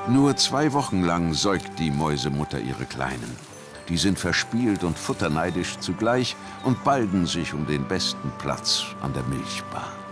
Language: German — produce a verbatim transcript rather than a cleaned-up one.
Nur zwei Wochen lang säugt die Mäusemutter ihre Kleinen. Die sind verspielt und futterneidisch zugleich und balgen sich um den besten Platz an der Milchbar.